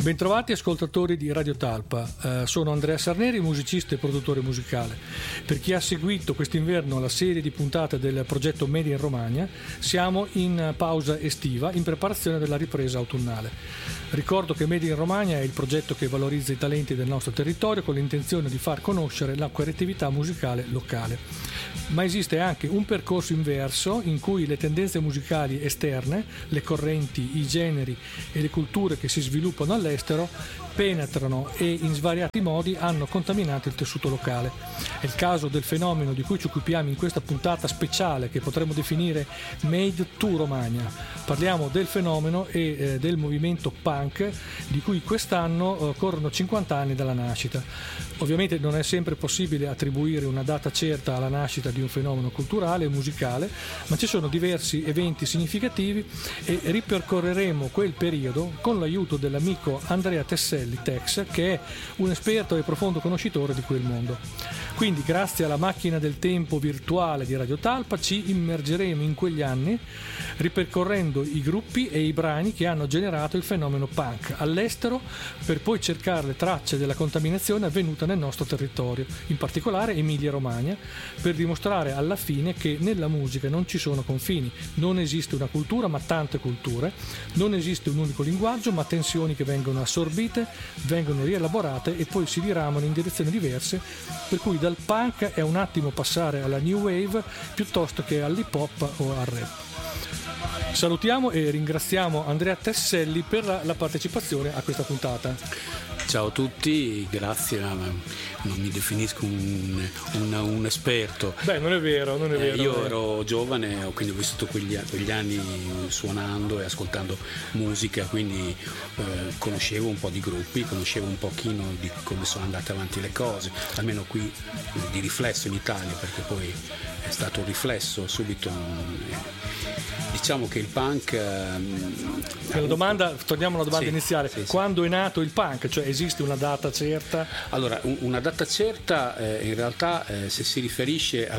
Bentrovati ascoltatori di Radio Talpa, sono Andrea Sarneri, musicista e produttore musicale. Per chi ha seguito quest'inverno la serie di puntate del progetto Made in Romagna, siamo in pausa estiva in preparazione della ripresa autunnale. Ricordo che Made in Romagna è il progetto che valorizza i talenti del nostro territorio con l'intenzione di far conoscere la creatività musicale locale. Ma esiste anche un percorso inverso in cui le tendenze musicali esterne, le correnti, i generi e le culture che si sviluppano all'estero penetrano e in svariati modi hanno contaminato il tessuto locale. È il caso del fenomeno di cui ci occupiamo in questa puntata speciale che potremmo definire Made to Romagna. Parliamo del fenomeno e del movimento punk di cui quest'anno corrono 50 anni dalla nascita. Ovviamente non è sempre possibile attribuire una data certa alla nascita di un fenomeno culturale e musicale, ma ci sono diversi eventi significativi e ripercorreremo quel periodo con l'aiuto dell'amico Andrea Tesselli, Tex, che è un esperto e profondo conoscitore di quel mondo. Quindi, grazie alla macchina del tempo virtuale di Radio Talpa, ci immergeremo in quegli anni, ripercorrendo i gruppi e i brani che hanno generato il fenomeno punk all'estero, per poi cercare le tracce della contaminazione avvenuta nel nostro territorio, in particolare Emilia-Romagna, per dimostrare alla fine che nella musica non ci sono confini, non esiste una cultura ma tante culture, non esiste un unico linguaggio ma tensioni che vengono assorbite, vengono rielaborate e poi si diramano in direzioni diverse, per cui dal punk è un attimo passare alla new wave piuttosto che all'hip hop o al rap. Salutiamo e ringraziamo Andrea Tesselli per la partecipazione a questa puntata. Ciao a tutti, grazie, non mi definisco un esperto. Beh, non è vero. Io ero giovane, quindi ho vissuto quegli anni suonando e ascoltando musica, quindi conoscevo un po' di gruppi, conoscevo un pochino di come sono andate avanti le cose, almeno qui di riflesso in Italia, perché poi è stato un riflesso subito. Diciamo che il punk torniamo alla domanda iniziale. Sì. Quando è nato il punk? Cioè, esiste una data certa? Allora, una data certa in realtà se si riferisce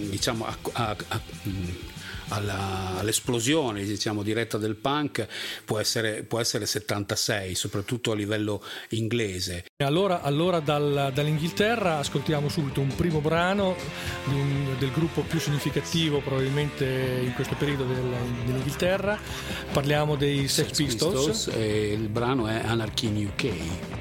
all'esplosione, diciamo, diretta del punk può essere 76, soprattutto a livello inglese. Allora dall'Inghilterra ascoltiamo subito un primo brano del gruppo più significativo probabilmente in questo periodo dell'Inghilterra. Parliamo dei Sex Pistols e il brano è Anarchy in UK.